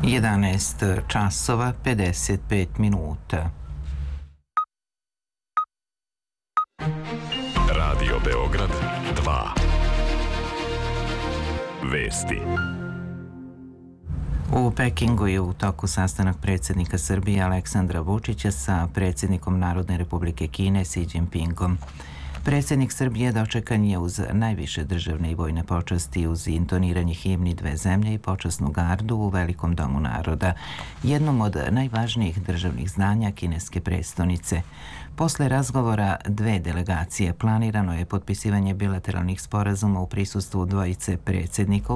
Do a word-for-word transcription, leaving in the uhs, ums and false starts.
jedanaest časova pedeset pet minuta. Radio Beograd dva. Vesti. U Pekingu je u toku sastanak predsjednika Srbije Aleksandra Vučića sa predsjednikom Narodne Republike Kine Xi Jinpingom. Predsjednik Srbije dočekan je uz najviše državne i vojne počasti, uz intoniranje himni dve zemlje i počasnu gardu u Velikom domu naroda, jednom od najvažnijih državnih zdanja kineske prestonice. Posle razgovora dve delegacije planirano je potpisivanje bilateralnih sporazuma u prisustvu dvojice predsjednika